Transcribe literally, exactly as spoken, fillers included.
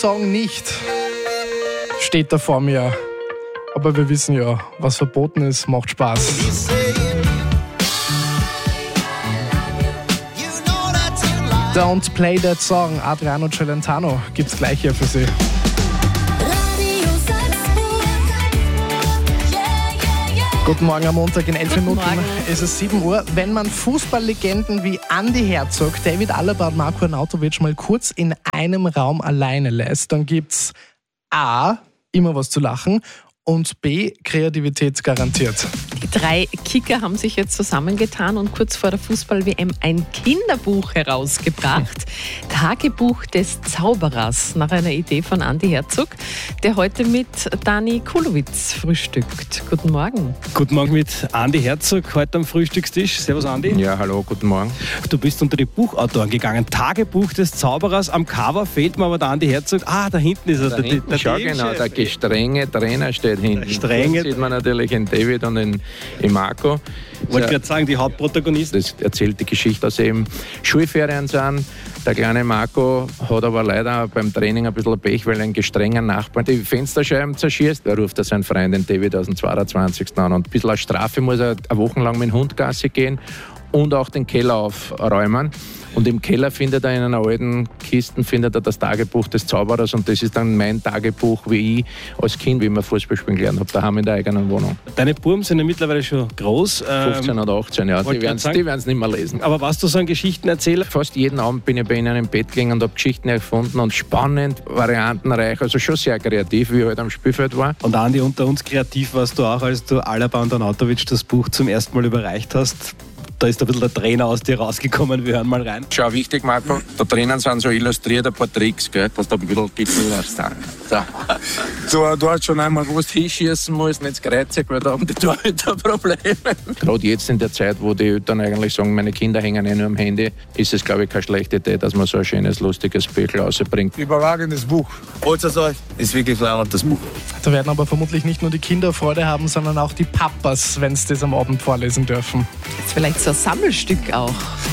Song nicht steht da vor mir. Aber wir wissen ja, was verboten ist, macht Spaß. Don't play that song. Adriano Celentano gibt's gleich hier für Sie. Guten Morgen am Montag in elf Guten Minuten. Morgen. Es ist sieben Uhr. Wenn man Fußballlegenden wie Andi Herzog, David Alaba und Marko Arnautovic mal kurz in einem Raum alleine lässt, dann gibt's A, immer was zu lachen und B, Kreativität garantiert. Die drei Kicker haben sich jetzt zusammengetan und kurz vor der Fußball-W M ein Kinderbuch herausgebracht. Tagebuch des Zauberers, nach einer Idee von Andi Herzog, der heute mit Dani Kulowitz frühstückt. Guten Morgen. Guten Morgen mit Andi Herzog, heute am Frühstückstisch. Servus Andi. Ja, hallo, guten Morgen. Du bist unter die Buchautoren gegangen. Tagebuch des Zauberers. Am Cover fehlt mir aber der Andi Herzog. Ah, da hinten ist er. Da der, hinten, der schau Teamchef. genau, der gestrenge Trainer steht hinten. Der strenge- Hier sieht man natürlich den David und den, den Marco. Ich wollte gerade sagen, die Hauptprotagonisten. Das erzählt die Geschichte, dass eben Schulferien sind. Der kleine Marco hat aber leider beim Training ein bisschen Pech, weil ein gestrenger Nachbar die Fensterscheiben zerschießt. Da ruft er seinen Freund, den David, aus dem zweiundzwanzigsten an. Und ein bisschen als Strafe muss er eine Woche lang mit dem Hund Gassi gehen und auch den Keller aufräumen. Und im Keller findet er in einer alten Kiste findet er das Tagebuch des Zauberers. Und das ist dann mein Tagebuch, wie ich als Kind, wie ich mir Fußball spielen gelernt habe, daheim in der eigenen Wohnung. Deine Buben sind ja mittlerweile schon groß. ähm, fünfzehn oder achtzehn, ja. wollte Die werden es grad sagen. nicht mehr lesen. Aber warst du so ein Geschichtenerzähler? Fast jeden Abend bin ich bei ihnen im Bett gegangen und habe Geschichten erfunden und spannend, variantenreich, also schon sehr kreativ, wie ich halt am Spielfeld war. Und Andi, unter uns kreativ warst du auch, als du Alaba und Arnautovic das Buch zum ersten Mal überreicht hast. Da ist ein bisschen der Trainer aus dir rausgekommen. Wir hören mal rein. Schau, wichtig, Marco, da drinnen sind so illustriert ein paar Tricks, gell, dass du ein bisschen gibst. So. Du, du hast schon einmal gewusst, hinschießen musst, nicht kreuzig, weil da haben die Torhüter Probleme. Gerade jetzt in der Zeit, wo die Eltern eigentlich sagen, meine Kinder hängen eh nur am Handy, ist es, glaube ich, keine schlechte Idee, dass man so ein schönes, lustiges Büchlein rausbringt. Überragendes Buch. Holt's es euch, ist wirklich ein das Buch. Da werden aber vermutlich nicht nur die Kinder Freude haben, sondern auch die Papas, wenn sie das am Abend vorlesen dürfen. Jetzt vielleicht so ein Sammelstück auch.